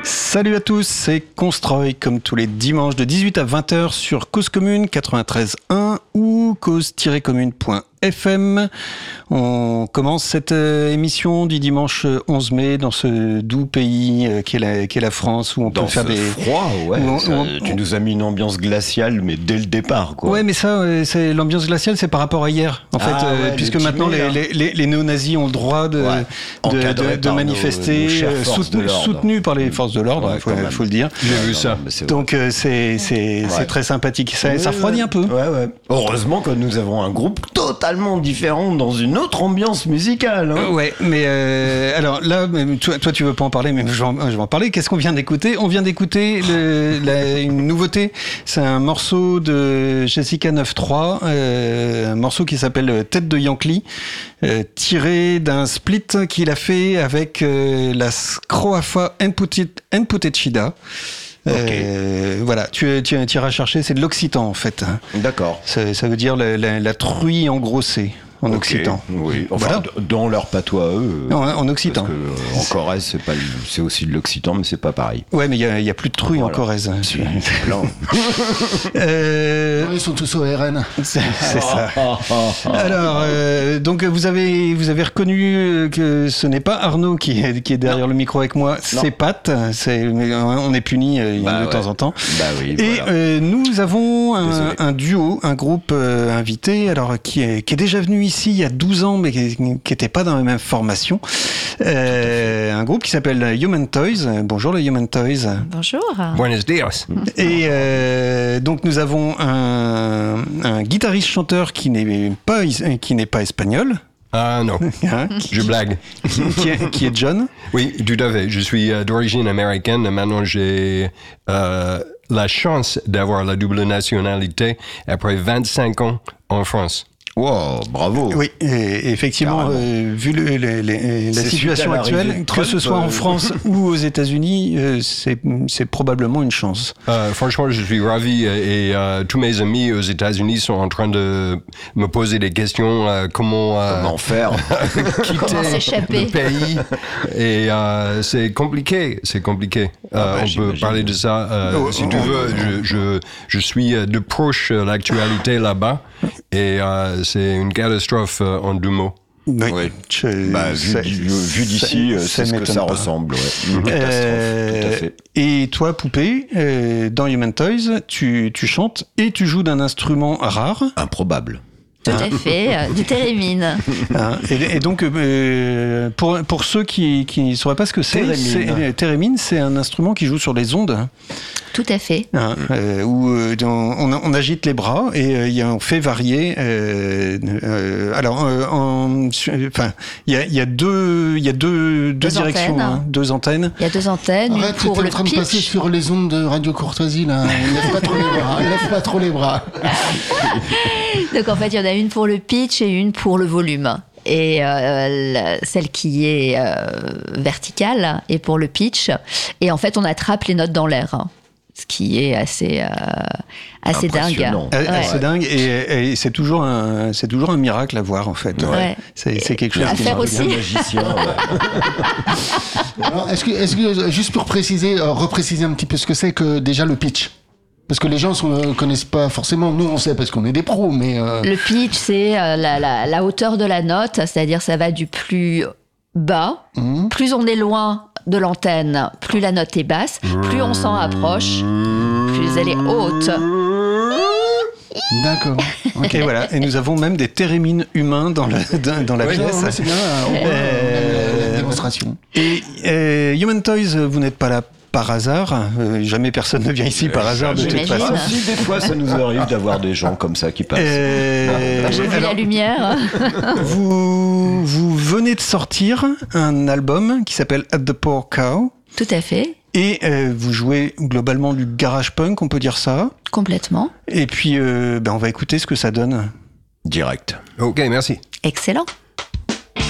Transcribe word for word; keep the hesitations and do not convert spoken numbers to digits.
Salut à tous, c'est Constroy, comme tous les dimanches de dix-huit à vingt heures sur Cause Commune quatre-vingt-treize un ou cause tiret commune point f m. On commence cette euh, émission du dimanche onze mai dans ce doux pays euh, qu'est, la, qu'est la France, où on dans peut faire ce des... froid, ouais. On, ça, on, tu nous as mis une ambiance glaciale, mais dès le départ, quoi. Ouais, mais ça, euh, c'est, l'ambiance glaciale, c'est par rapport à hier, en ah, fait, euh, ouais, puisque maintenant les, les, les, les néo-nazis ont le droit de, ouais. de, de, de manifester, nos, nos soutenu, soutenu par les forces de l'ordre, il ouais, faut, faut le dire. J'ai vu ça. Donc euh, c'est, c'est, ouais. c'est très sympathique, ça, ouais, ça refroidit un peu. Ouais, ouais. Heureusement que nous avons un groupe totalement différent dans une autre ambiance musicale. Hein. Ouais, mais euh, alors là, toi, toi tu veux pas en parler, mais je vais en, je vais en parler. Qu'est-ce qu'on vient d'écouter ? On vient d'écouter le, la, une nouveauté. C'est un morceau de Jessica neuf trois, euh, un morceau qui s'appelle Tête de Yankee, euh, tiré d'un split qu'il a fait avec euh, la Scroafa Enputecida. Okay. Euh, voilà, tu, tu, tu iras chercher, c'est de l'occitan en fait. D'accord. Ça, ça veut dire la, la, la truie engrossée. En okay, occitan. Oui, enfin, voilà. Dans leur patois à eux. Non, en occitan. Parce que, euh, en Corrèze, c'est, pas, c'est aussi de l'occitan, mais c'est pas pareil. Ouais, mais il n'y a, a plus de truie voilà. en Corrèze. C'est euh... Ils sont tous au R N. C'est, c'est ça. Alors, euh, donc vous avez, vous avez reconnu que ce n'est pas Arnaud qui est, qui est derrière non. le micro avec moi, non. c'est Pat. C'est, on est puni euh, bah de ouais. temps en temps. Bah oui, Et voilà. euh, nous avons un, un duo, un groupe euh, invité, alors qui est, qui est déjà venu ici il y a douze ans, mais qui n'était pas dans la même formation. Euh, un groupe qui s'appelle Human Toys. Bonjour les Human Toys. Bonjour. Buenos dias. Et euh, donc nous avons un, un guitariste-chanteur qui n'est pas, qui n'est pas espagnol. Ah non, hein, je blague. qui, est, qui est John. Oui, tout à fait. Je suis euh, d'origine américaine. Maintenant, j'ai euh, la chance d'avoir la double nationalité après vingt-cinq ans en France. Wow, bravo. Oui, et effectivement, euh, vu le, le, le, la situation actuelle, que ce soit en France ou aux États-Unis, euh, c'est, c'est probablement une chance. Euh, franchement, je suis ravi et euh, tous mes amis aux États-Unis sont en train de me poser des questions euh, comment, euh, comment faire quitter comment s'échapper. le pays. Et euh, c'est compliqué, c'est compliqué. Euh, ah bah, on j'imagine. peut parler de ça euh, oh, si oh, tu veux. Oh, je, je, je suis de proche l'actualité là-bas et euh, c'est une catastrophe euh, en deux mots. Oui, oui. Je, bah, vu, ça, vu d'ici, ça, c'est ça ce que ça pas. ressemble. Ouais. Une catastrophe, euh, tout à fait. Et toi, Poupée, euh, dans Human Toys, tu, tu chantes et tu joues d'un instrument rare. Improbable. Tout à fait, euh, du thérémine. Hein, et, et donc, euh, pour, pour ceux qui ne sauraient pas ce que c'est, thérémine. c'est, thérémine, c'est un instrument qui joue sur les ondes. Tout à fait. Hein, euh, où euh, on, on agite les bras et euh, on fait varier. Euh, euh, alors, euh, enfin, il y a, y a deux, il y a deux, deux, deux directions, antennes. Hein, deux antennes. Il y a deux antennes. Arrête, pour tu es le en train pitch. de passer sur les ondes de Radio Courtoisie là. Lève pas trop les bras. Lève pas trop les bras. Donc en fait, il y en a une pour le pitch et une pour le volume. Et euh, la, celle qui est euh, verticale est pour le pitch. Et en fait, on attrape les notes dans l'air. Hein. Ce qui est assez, euh, assez dingue. Ouais. Assez dingue, et, et c'est, toujours un, c'est toujours un miracle à voir, en fait. Ouais. Ouais. C'est, c'est quelque chose à qui faire aussi. Un magicien. Ouais. Alors, est-ce que, est-ce que, juste pour préciser, euh, repréciser un petit peu ce que c'est que déjà le pitch ? Parce que les gens ne connaissent pas forcément. Nous, on sait parce qu'on est des pros, mais... Euh... Le pitch, c'est euh, la, la, la hauteur de la note, c'est-à-dire ça va du plus bas. Mmh. Plus on est loin de l'antenne, plus la note est basse. Plus on s'en approche, plus elle est haute. D'accord. Okay. Et voilà. Et nous avons même des thérémines humains dans, le, dans, dans la oui, pièce. Non, c'est bien. On voit euh, la démonstration. Et euh, Human Toys, vous n'êtes pas là par hasard. Euh, jamais personne ne vient ici par hasard de toute façon. Si, des fois, ça nous arrive d'avoir des gens comme ça qui passent. Euh, Moi, j'ai vu la lumière. vous, vous venez de sortir un album qui s'appelle At the Poor Cow. Tout à fait. Et euh, vous jouez globalement du garage punk, on peut dire ça. Complètement. Et puis, euh, ben, on va écouter ce que ça donne. Direct. Ok, merci. Excellent.